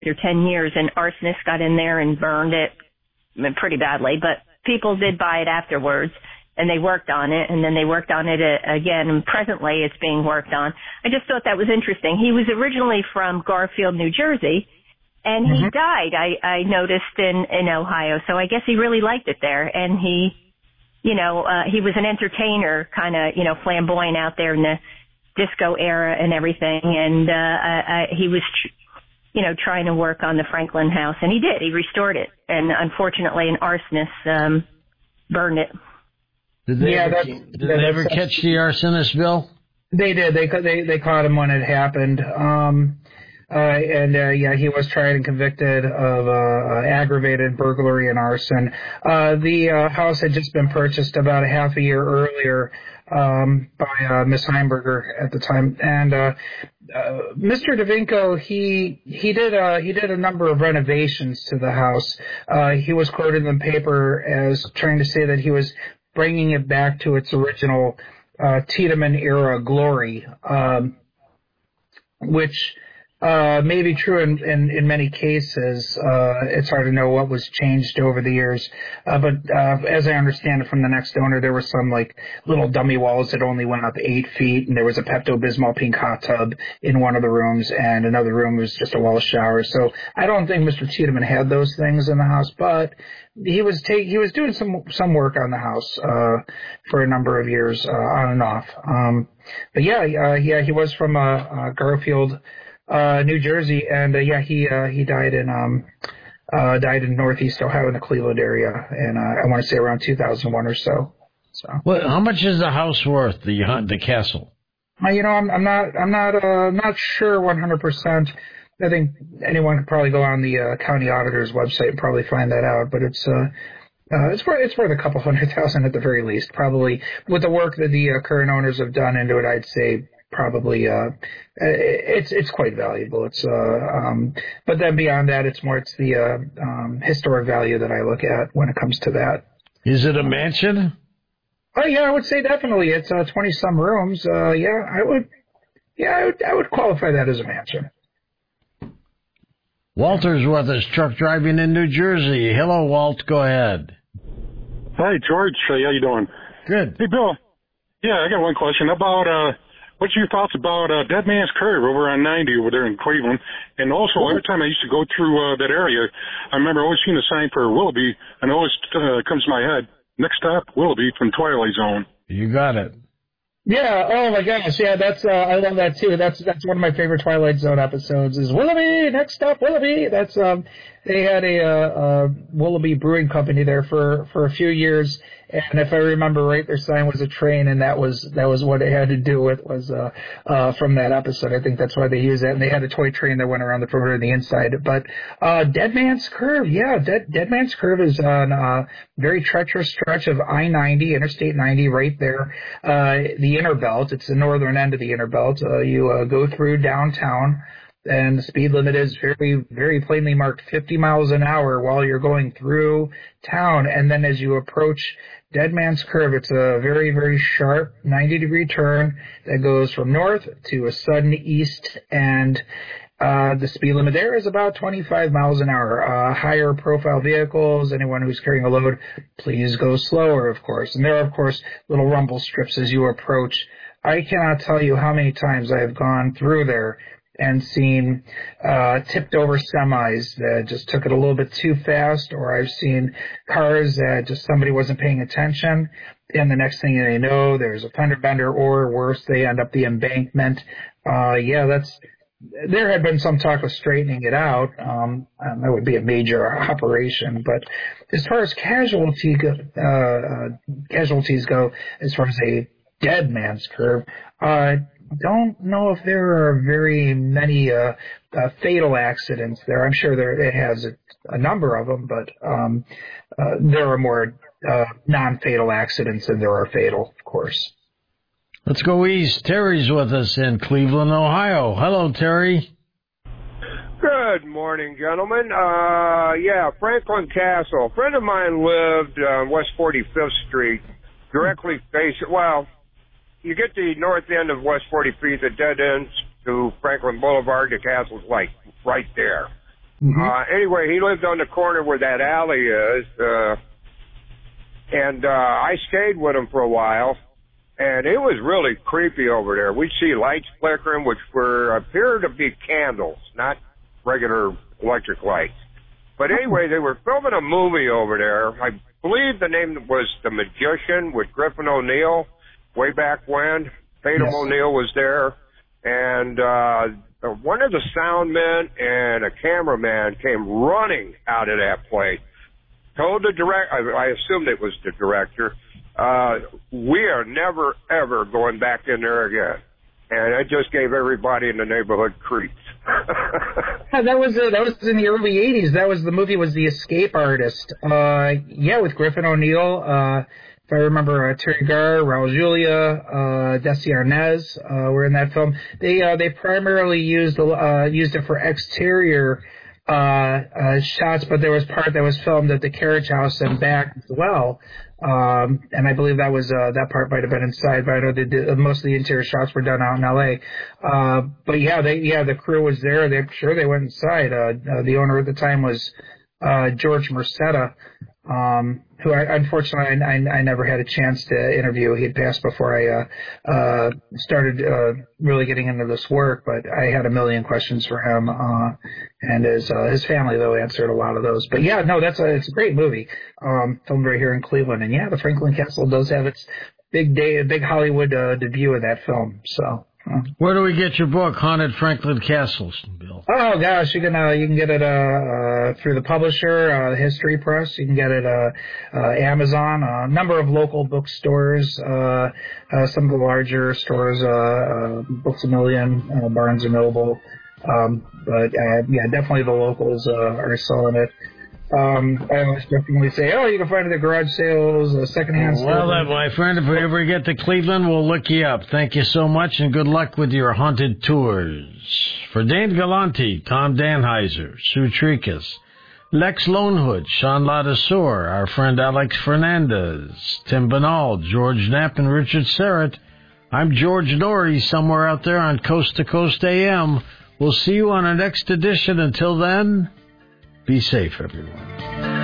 after 10 years, and arsonists got in there and burned it pretty badly, but people did buy it afterwards, and they worked on it, and then they worked on it again, and presently it's being worked on. I just thought that was interesting. He was originally from Garfield, New Jersey, and he died, I noticed, in Ohio, so I guess he really liked it there, and he was an entertainer, kind of, flamboyant out there in the disco era and everything, and he was trying to work on the Franklin house, and he did. He restored it, and unfortunately an arsonist burned it. Did they ever catch the arsonist, Bill? They did. They caught him when it happened. He was tried and convicted of aggravated burglary and arson. The house had just been purchased about a half a year earlier by Miss Heimberger at the time, and Mr. DeVinco he did a number of renovations to the house. He was quoted in the paper as trying to say that he was bringing it back to its original Tiedemann era glory, which may be true in many cases. It's hard to know what was changed over the years. But as I understand it from the next owner, there were some like little dummy walls that only went up 8 feet, and there was a Pepto-Bismol pink hot tub in one of the rooms, and another room was just a wall shower. So I don't think Mr. Tiedemann had those things in the house, but he was doing some work on the house for a number of years on and off. But he was from Garfield, New Jersey, and he died in Northeast Ohio in the Cleveland area, and I want to say around 2001 or so. So, well, how much is the house worth? The castle? I'm not sure 100%. I think anyone could probably go on the county auditor's website and probably find that out, but it's worth a couple $100,000 at the very least. Probably with the work that the current owners have done into it, I'd say probably it's quite valuable. It's but then beyond that, it's the historic value that I look at when it comes to that. Is it a mansion? Oh yeah, I would say definitely. It's 20 some rooms. I would qualify that as a mansion. Walter's with us, truck driving in New Jersey. Hello, Walt. Go ahead. Hi, George. How you doing? Good. Hey, Bill. Yeah, I got one question about what's your thoughts about Dead Man's Curve over on 90 over there in Cleveland? And also, every time I used to go through that area, I remember always seeing the sign for Willoughby, and it always comes to my head. Next stop, Willoughby from Twilight Zone. You got it. Yeah. Oh my gosh. Yeah. That's I love that too. That's one of my favorite Twilight Zone episodes. Is Willoughby. Next stop, Willoughby. That's they had a Willoughby Brewing Company there for a few years, and if I remember right, their sign was a train, and that was what it had to do with was from that episode. I think that's why they used it, and they had a toy train that went around the perimeter and the inside. But Dead Man's Curve, yeah, Dead Man's Curve is on a very treacherous stretch of I-90, Interstate 90, right there, the Inner Belt. It's the northern end of the Inner Belt. You go through downtown, and the speed limit is very, very plainly marked 50 miles an hour while you're going through town. And then as you approach Dead Man's Curve, it's a very, very sharp 90-degree turn that goes from north to a sudden east, and the speed limit there is about 25 miles an hour. Higher profile vehicles, anyone who's carrying a load, please go slower, of course. And there are, of course, little rumble strips as you approach. I cannot tell you how many times I have gone through there and seen tipped over semis that just took it a little bit too fast, or I've seen cars that just somebody wasn't paying attention, and the next thing they know, there's a fender bender, or worse, they end up the embankment. There had been some talk of straightening it out. That would be a major operation. But as far as casualties go, as far as a Dead Man's Curve, don't know if there are very many fatal accidents there. I'm sure it has a number of them, but there are more non-fatal accidents than there are fatal, of course. Let's go east. Terry's with us in Cleveland, Ohio. Hello, Terry. Good morning, gentlemen. Franklin Castle. A friend of mine lived on West 45th Street, directly facing, you get the north end of West 45th, the dead ends to Franklin Boulevard, the castle's like right there. Mm-hmm. Anyway, he lived on the corner where that alley is, and I stayed with him for a while, and it was really creepy over there. We'd see lights flickering, which appeared to be candles, not regular electric lights. But anyway, they were filming a movie over there. I believe the name was The Magician with Griffin O'Neill way back when. Tatum O'Neill was there. And one of the sound men and a cameraman came running out of that place. Told the director, I assumed it was the director, we are never, ever going back in there again. And it just gave everybody in the neighborhood creeps. Yeah, that was in the early 80s. The movie was The Escape Artist. With Griffin O'Neill. If I remember, Terry Garr, Raul Julia, Desi Arnaz were in that film. They primarily used it for exterior shots, but there was part that was filmed at the carriage house and back as well. And I believe that was that part might have been inside, but I know most of the interior shots were done out in L.A. But the crew was there. They went inside. The owner at the time was George Merceda, who unfortunately I never had a chance to interview. He had passed before I started really getting into this work, but I had a million questions for him, and his family though answered a lot of those. But it's a great movie, filmed right here in Cleveland, and the Franklin Castle does have its big Hollywood debut in that film. So. Where do we get your book, Haunted Franklin Castles, Bill? Oh gosh, you can get it through the publisher, History Press. You can get it Amazon, a number of local bookstores, some of the larger stores, Books A Million, Barnes and Noble. But definitely the locals are selling it. I always definitely say, you can find it at garage sales, secondhand stores. Well, my friend, if we ever get to Cleveland, we'll look you up. Thank you so much, and good luck with your haunted tours. For Dane Galante, Tom Danheiser, Sue Tricas, Lex Lonehood, Sean Ladassour, our friend Alex Fernandez, Tim Banal, George Knapp, and Richard Serrett, I'm George Norrie, somewhere out there on Coast to Coast AM. We'll see you on our next edition. Until then, be safe, everyone.